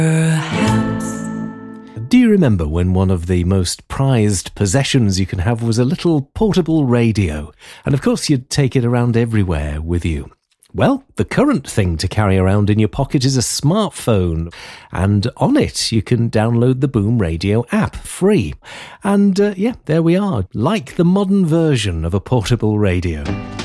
Do you remember when one of the most prized possessions you can have was a little portable radio? And of course you'd take it around everywhere with you. Well, the current thing to carry around in your pocket is a smartphone, and on it you can download the Boom Radio app free. And there we are, like the modern version of a portable radio.